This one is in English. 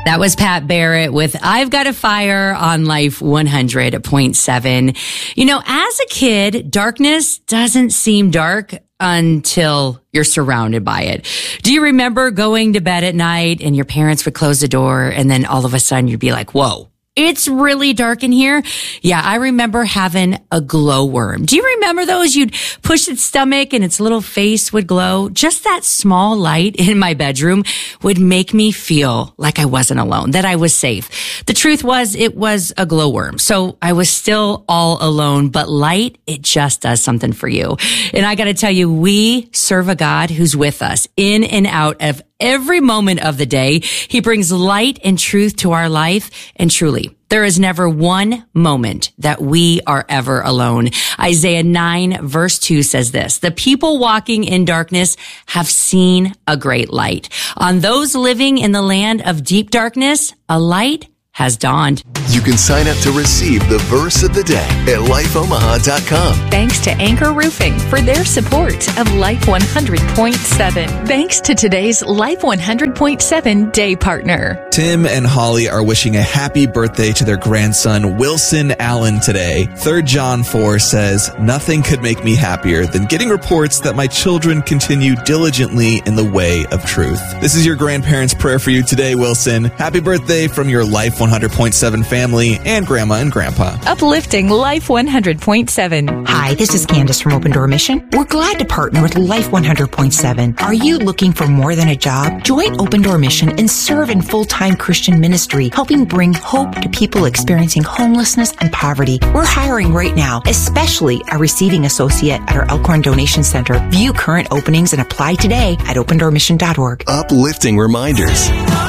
That was Pat Barrett with I've Got a Fire on Life 100.7. You know, as a kid, darkness doesn't seem dark until you're surrounded by it. Do you remember going to bed at night and your parents would close the door and then all of a sudden you'd be like, whoa, it's really dark in here? Yeah, I remember having a glowworm. Do you remember those? You'd push its stomach and its little face would glow. Just that small light in my bedroom would make me feel like I wasn't alone, that I was safe. The truth was, it was a glowworm. So I was still all alone, but light, it just does something for you. And I got to tell you, we serve a God who's with us in and out of every moment of the day. He brings light and truth to our life. And truly, there is never one moment that we are ever alone. Isaiah 9 verse 2 says this, the people walking in darkness have seen a great light. On those living in the land of deep darkness, a light has dawned. You can sign up to receive the verse of the day at lifeomaha.com. Thanks to Anchor Roofing for their support of Life 100.7. Thanks to today's Life 100.7 day partner. Tim and Holly are wishing a happy birthday to their grandson, Wilson Allen, today. 3 John 4 says, nothing could make me happier than getting reports that my children continue diligently in the way of truth. This is your grandparents' prayer for you today, Wilson. Happy birthday from your Life 100.7 family and Grandma and Grandpa. Uplifting Life 100.7. Hi, this is Candace from Open Door Mission. We're glad to partner with Life 100.7. Are you looking for more than a job? Join Open Door Mission and serve in full-time Christian ministry, helping bring hope to people experiencing homelessness and poverty. We're hiring right now, especially a receiving associate at our Elkhorn Donation Center. View current openings and apply today at opendoormission.org. Uplifting reminders.